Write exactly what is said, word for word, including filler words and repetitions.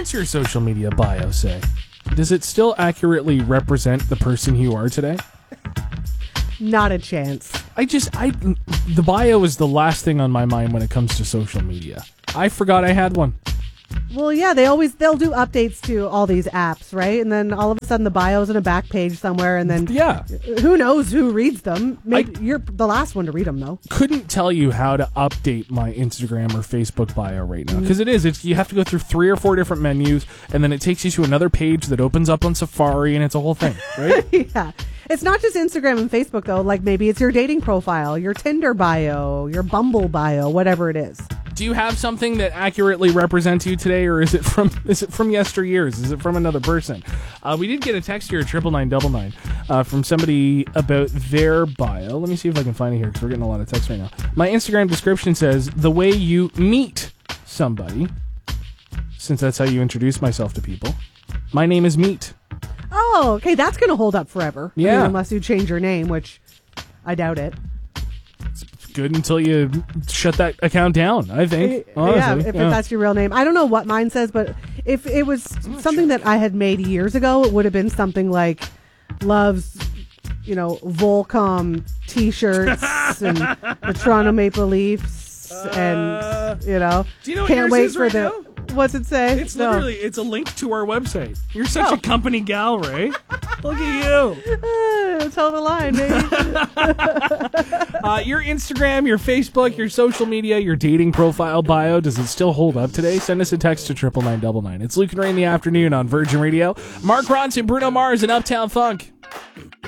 What's your social media bio say? Does it still accurately represent the person you are today? Not a chance. I just, I, the bio is the last thing on my mind when it comes to social media. I forgot I had one. Well, yeah, they always, they'll do updates to all these apps, right? And then all of a sudden the bio's in a back page somewhere, and then Yeah. who knows who reads them. Maybe I- you're the last one to read them, though. Couldn't tell you how to update my Instagram or Facebook bio right now, because it is it's you have to go through three or four different menus, and then it takes you to another page that opens up on Safari, and it's a whole thing, right? Yeah. It's not just Instagram and Facebook, though. Like, maybe it's your dating profile, your Tinder bio, your Bumble bio, whatever it is. Do you have something that accurately represents you today, or is it from is it from yesteryears? Is it from another person? Uh, we did get a text here at triple nine double nine uh, from somebody about their bio. Let me see if I can find it here, because we're getting a lot of text right now. My Instagram description says, the way you meet somebody, since that's how you introduce myself to people. My name is Meat. Oh, okay. That's going to hold up forever. I Yeah. mean, unless you change your name, which I doubt it. Good until you shut that account down, I think. Honestly. Yeah, if Yeah. that's your real name. I don't know what mine says, but if it was something that I had made years ago, it would have been something like loves, you know, Volcom t-shirts and the Toronto Maple Leafs and, you know, do you know what can't yours wait is for right the... now? What's it say? It's No. literally, it's a link to our website. You're such Oh. a company gal, Ray. Look at you. Uh, tell the line, baby. Uh, your Instagram, your Facebook, your social media, your dating profile bio, does it still hold up today? Send us a text to triple nine double nine. It's Luke and Ray in the afternoon on Virgin Radio. Mark Ronson, Bruno Mars, and Uptown Funk.